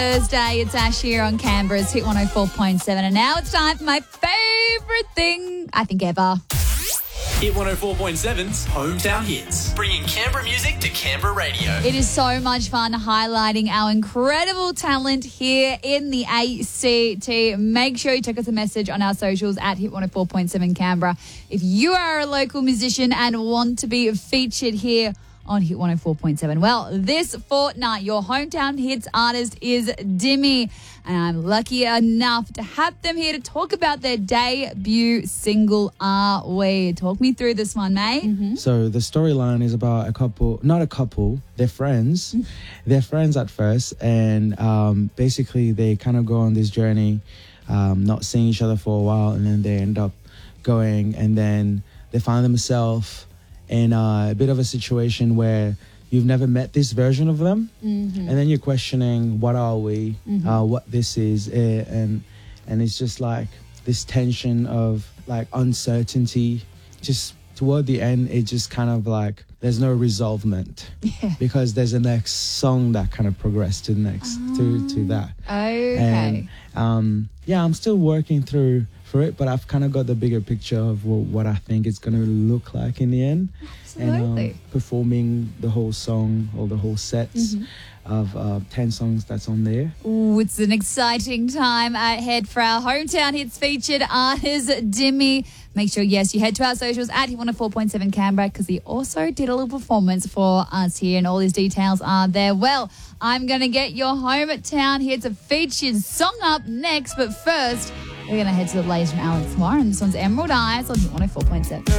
Thursday, it's Ash here on Canberra's Hit 104.7, and now it's time for my favourite thing, I think, ever. Hit 104.7's Hometown Hits, bringing Canberra music to Canberra radio. It is so much fun highlighting our incredible talent here in the ACT. Make sure you check us a message on our socials at Hit 104.7 Canberra if you are a local musician and want to be featured here on Hit 104.7. Well, this fortnight, your hometown hits artist is Dimmy, and I'm lucky enough to have them here to talk about their debut single, Are We? Talk me through this one, mate. Mm-hmm. So the storyline is about a couple, not a couple, they're friends. They're friends at first, and basically they kind of go on this journey, not seeing each other for a while, and then they end up going, and then they find themselves in a bit of a situation where you've never met this version of them, and then you're questioning what are we, what this is, and it's just like this tension of like uncertainty. Just toward the end, it just kind of like there's no resolvement because there's a next song that kind of progressed to the next to that. Okay. And I'm still working through for it, but I've kind of got the bigger picture of what I think it's going to look like in the end. Absolutely. And performing the whole song or the whole sets of 10 songs that's on there. Ooh, it's an exciting time ahead for our hometown hits featured artist Dimmy. Make sure, yes, you head to our socials at Hit 104.7 Canberra, because he also did a little performance for us here, and all his details are there. Well, I'm going to get your hometown hits a featured song up next, but first, we're going to head to the latest from Alex Moore, and this one's Emerald Eyes on Hit 104.7.